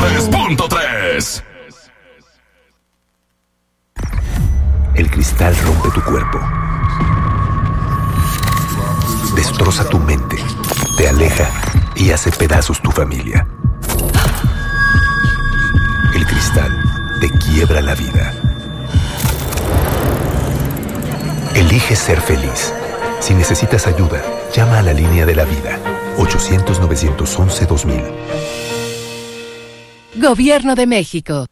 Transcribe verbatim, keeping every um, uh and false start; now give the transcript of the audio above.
tres punto tres. El cristal rompe tu cuerpo, destroza tu mente, te aleja y hace pedazos tu familia. El cristal te quiebra la vida. Elige ser feliz. Si necesitas ayuda, llama a la línea de la vida. ochocientos, novecientos once, dos mil. Gobierno de México.